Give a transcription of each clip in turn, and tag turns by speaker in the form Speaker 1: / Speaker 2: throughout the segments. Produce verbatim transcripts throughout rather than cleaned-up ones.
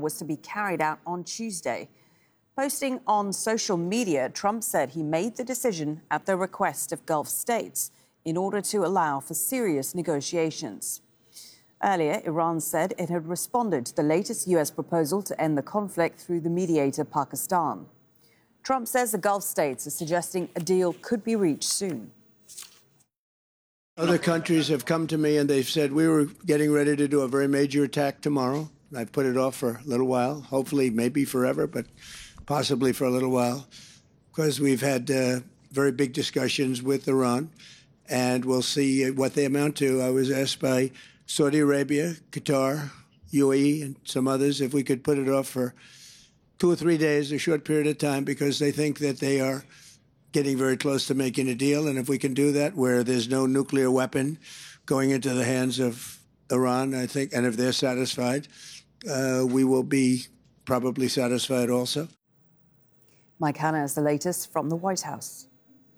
Speaker 1: was to be carried out on Tuesday. Posting on social media, Trump said he made the decision at the request of Gulf states in order to allow for serious negotiations. Earlier, Iran said it had responded to the latest U S proposal to end the conflict through the mediator Pakistan. Trump says the Gulf states are suggesting a deal could be reached soon.
Speaker 2: Other countries have come to me and they've said we were getting ready to do a very major attack tomorrow. I've put it off for a little while, hopefully maybe forever, but possibly for a little while, because we've had uh, very big discussions with Iran, and we'll see what they amount to. I was asked by Saudi Arabia, Qatar, U A E, and some others if we could put it off for two or three days, a short period of time, because they think that they are getting very close to making a deal. And if we can do that where there's no nuclear weapon going into the hands of Iran, I think, and if they're satisfied, uh, we will be probably satisfied also.
Speaker 1: Mike Hanna is the latest from the White House.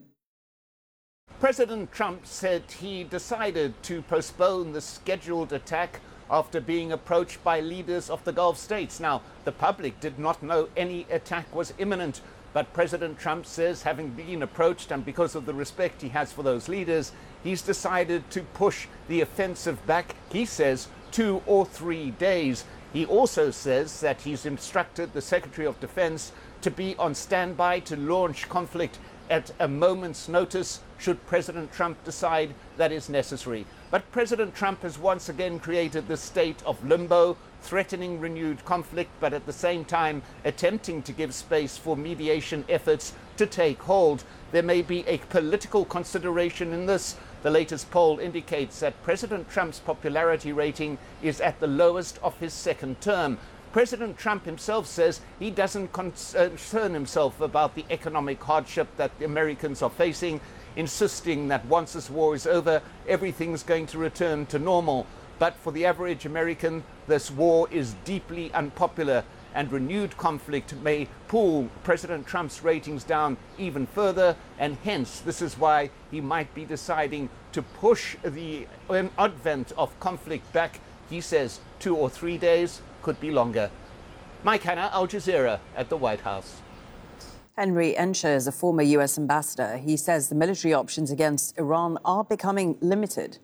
Speaker 3: President Trump said he decided to postpone the scheduled attack after being approached by leaders of the Gulf states. Now, the public did not know any attack was imminent, but President Trump says, having been approached and because of the respect he has for those leaders, he's decided to push the offensive back, he says, two or three days. He also says that he's instructed the Secretary of Defense to be on standby to launch conflict at a moment's notice should President Trump decide that is necessary. But President Trump has once again created this state of limbo, threatening renewed conflict, but at the same time attempting to give space for mediation efforts to take hold. There may be a political consideration in this. The latest poll indicates that President Trump's popularity rating is at the lowest of his second term. President Trump himself says he doesn't concern himself about the economic hardship that the Americans are facing, insisting that once this war is over, everything's going to return to normal. But for the average American, this war is deeply unpopular, and renewed conflict may pull President Trump's ratings down even further, and hence this is why he might be deciding to push the advent of conflict back. He says two or three days, could be longer. Mike Hanna, Al Jazeera at the White House.
Speaker 1: Henry Ensher is a former U S ambassador. He says the military options against Iran are becoming limited.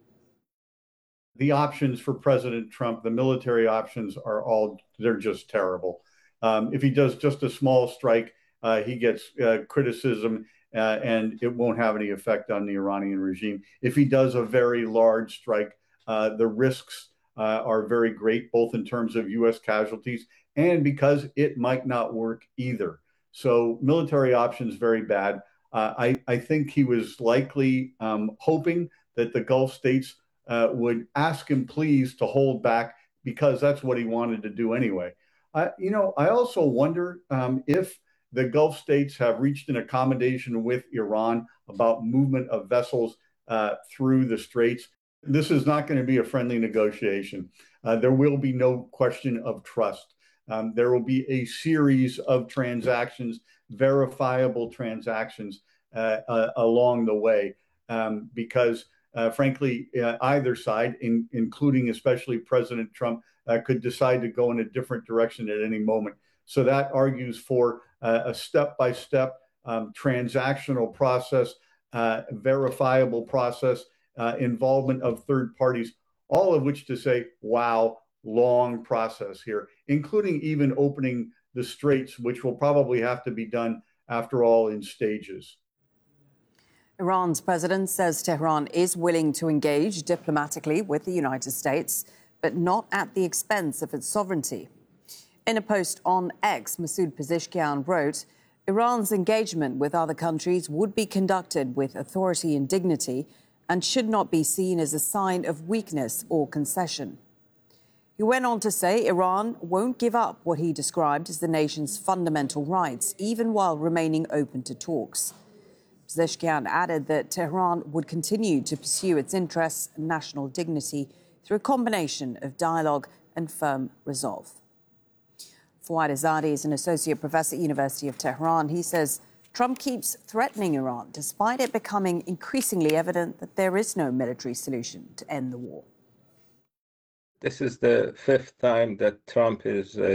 Speaker 4: The options for President Trump, the military options are all, they're just terrible. Um, if he does just a small strike, uh, he gets uh, criticism uh, and it won't have any effect on the Iranian regime. If he does a very large strike, uh, the risks uh, are very great, both in terms of U S casualties and because it might not work either. So military options, very bad. Uh, I, I think he was likely um, hoping that the Gulf states uh, would ask him, please, to hold back, because that's what he wanted to do anyway. Uh, you know, I also wonder um, if the Gulf states have reached an accommodation with Iran about movement of vessels uh, through the straits. This is not going to be a friendly negotiation. Uh, there will be no question of trust. Um, there will be a series of transactions, verifiable transactions uh, uh, along the way, um, because, uh, frankly, uh, either side, in, including especially President Trump, uh, could decide to go in a different direction at any moment. So that argues for uh, a step-by-step um, transactional process, uh, verifiable process, uh, involvement of third parties, all of which to say, wow, long process here, including even opening the straits, which will probably have to be done, after all, in stages.
Speaker 1: Iran's president says Tehran is willing to engage diplomatically with the United States, but not at the expense of its sovereignty. In a post on X, Masoud Pezeshkian wrote, Iran's engagement with other countries would be conducted with authority and dignity and should not be seen as a sign of weakness or concession. He went on to say Iran won't give up what he described as the nation's fundamental rights, even while remaining open to talks. Pezeshkian added that Tehran would continue to pursue its interests and national dignity through a combination of dialogue and firm resolve. Fouad Azadi is an associate professor at the University of Tehran. He says Trump keeps threatening Iran, despite it becoming increasingly evident that there is no military solution to end the war.
Speaker 5: This is the fifth time that Trump is uh,